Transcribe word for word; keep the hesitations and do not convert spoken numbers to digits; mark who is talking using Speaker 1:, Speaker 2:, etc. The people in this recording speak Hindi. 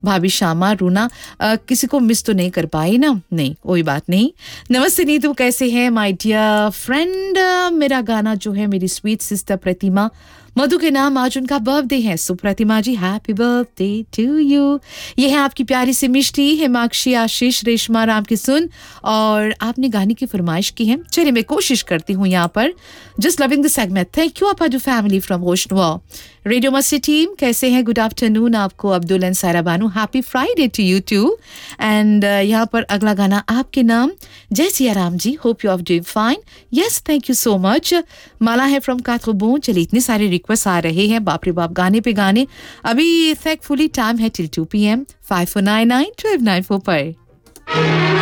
Speaker 1: भाभी श्यामा रूना अ, किसी को मिस तो नहीं कर पाई ना? नहीं, कोई बात नहीं। नमस्ते नीतू, कैसे हैं माय डियर फ्रेंड? मेरा गाना जो है मेरी स्वीट सिस्टर प्रतिमा मधु के नाम, आज उनका बर्थडे है। सो प्रतिमा जी, हैप्पी बर्थडे टू यू। ये है आपकी प्यारी सी मिष्टी हिमाक्षी, आशीष, रेशमा, राम किसुन, और आपने गाने की फरमाइश की है। चलिए मैं कोशिश करती हूँ यहाँ पर। Just loving the segment. Thank you अपाजू family from होशनुआ। Radio मस्ती टीम कैसे हैं? गुड आफ्टरनून आपको, अब्दुल एंड सारा बानू। Happy Friday to you to. And यहाँ पर अगला गाना आपके नाम, जय Siya Ram ji, hope you are doing fine. Yes, thank you so much. माला है फ्रॉम काठगोबों। चलिए इतने सारे रिक्वेस्ट आ रहे हैं, बाप रे बाप, गाने पे गाने। अभी थैंकफुली टाइम है till two P M. Five four nine nine twelve nine four पर